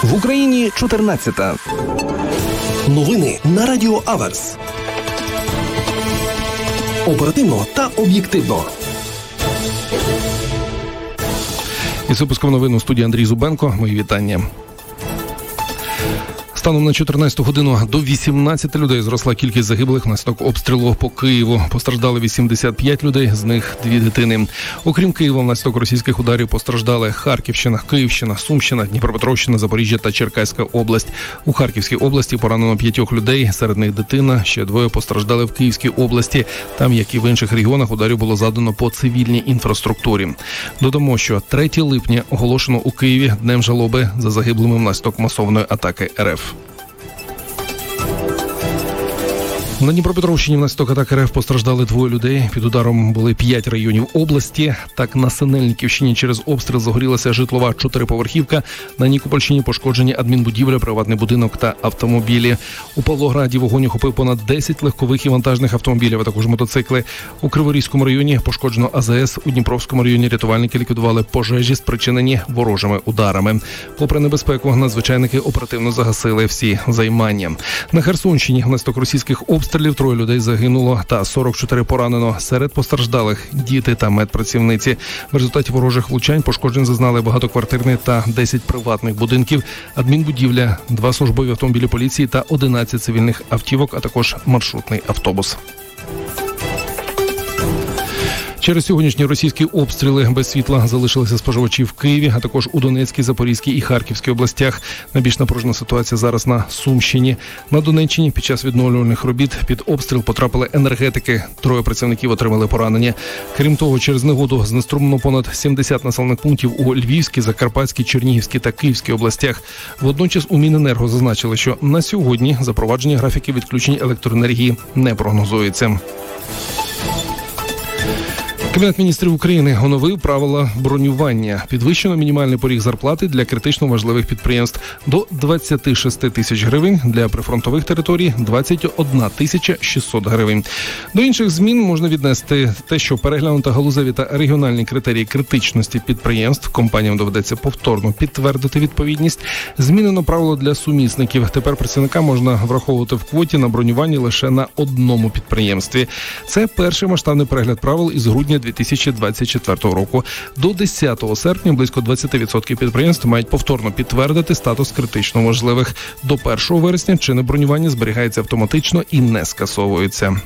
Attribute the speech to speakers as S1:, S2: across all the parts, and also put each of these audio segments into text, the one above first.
S1: В Україні 14-та. Новини на Радіо Аверс. Оперативно та об'єктивно.
S2: Із випуском новин у студії Андрій Зубенко. Мої вітання. Станом на 14 годину до 18 людей зросла кількість загиблих внаслідок обстрілу по Києву. Постраждали 85 людей, з них 2 дитини. Окрім Києва, внаслідок російських ударів постраждали Харківщина, Київщина, Сумщина, Дніпропетровщина, Запоріжжя та Черкаська область. У Харківській області поранено 5 людей, серед них дитина, ще 2 постраждали в Київській області. Там, як і в інших регіонах, ударів було завдано по цивільній інфраструктурі. Додамо, що 3 липня оголошено у Києві днем жалоби за загиблими внаслідок масованої атаки РФ. На Дніпропетровщині внаслідок атаки РФ постраждали 2 людей. Під ударом були 5 районів області. Так, на Синельниківщині через обстріл загорілася житлова 4-поверхівка. На Нікопольщині пошкоджені адмінбудівля, приватний будинок та автомобілі. У Павлограді вогонь охопив понад 10 легкових і вантажних автомобілів, а також мотоцикли. У Криворізькому районі пошкоджено АЗС. У Дніпровському районі рятувальники ліквідували пожежі, спричинені ворожими ударами. Попри небезпеку, надзвичайники оперативно загасили всі займання. На Херсонщині внаслідок російських обстрілів 3 людей загинуло та 44 поранено. Серед постраждалих – діти та медпрацівниці. В результаті ворожих влучань пошкоджень зазнали багатоквартирні та 10 приватних будинків, адмінбудівля, 2 службові автомобілі поліції та 11 цивільних автівок, а також маршрутний автобус. Через сьогоднішні російські обстріли без світла залишилися споживачі в Києві, а також у Донецькій, Запорізькій і Харківській областях. Найбільш напружена ситуація зараз на Сумщині. На Донеччині під час відновлювальних робіт під обстріл потрапили енергетики. 3 працівників отримали поранення. Крім того, через негоду знеструмлено понад 70 населених пунктів у Львівській, Закарпатській, Чернігівській та Київській областях. Водночас у Міненерго зазначили, що на сьогодні запровадження графіків відключень електроенергії не прогнозується. Кабінет міністрів України оновив правила бронювання. Підвищено мінімальний поріг зарплати для критично важливих підприємств до 26 тисяч гривень, для прифронтових територій – 21 тисяча 600 гривень. До інших змін можна віднести те, що переглянуто галузеві та регіональні критерії критичності підприємств. Компаніям доведеться повторно підтвердити відповідність. Змінено правило для сумісників. Тепер працівника можна враховувати в квоті на бронюванні лише на одному підприємстві. Це перший масштабний перегляд правил із грудня 2024 року. До 10 серпня близько 20% підприємств мають повторно підтвердити статус критично важливих. До 1 вересня чинне бронювання зберігається автоматично і не скасовується.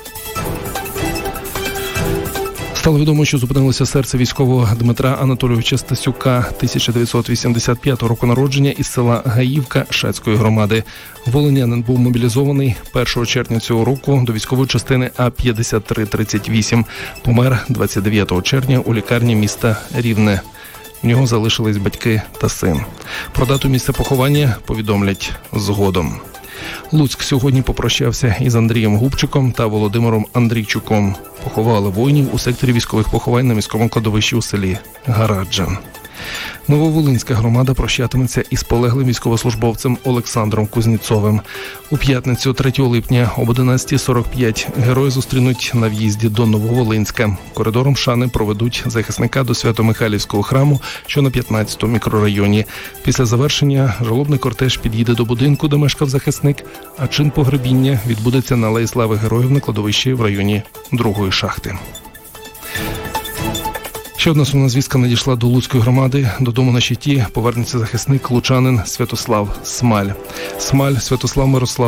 S2: Стало відомо, що зупинилося серце військового Дмитра Анатолійовича Стасюка, 1985 року народження, із села Гаївка Шацької громади. Волинянин був мобілізований 1 червня цього року до військової частини А-5338. Помер 29 червня у лікарні міста Рівне. У нього залишились батьки та син. Про дату місця поховання повідомлять згодом. Луцьк сьогодні попрощався із Андрієм Губчиком та Володимиром Андрійчуком. Поховали воїнів у секторі військових поховань на міському кладовищі у селі Гараджан. Нововолинська громада прощатиметься із полеглим військовослужбовцем Олександром Кузніцовим. У п'ятницю 3 липня об 11:45 герої зустрінуть на в'їзді до Нововолинська. Коридором шани проведуть захисника до Свято-Михайлівського храму, що на 15-му мікрорайоні. Після завершення жалобний кортеж під'їде до будинку, де мешкав захисник, а чин погребіння відбудеться на Алеї Слави Героїв на кладовищі в районі 2-ї шахти. Ще одна сумна звістка надійшла до Луцької громади. Додому на щиті повернеться захисник лучанин Святослав Смаль. Смаль Святослав Мирослав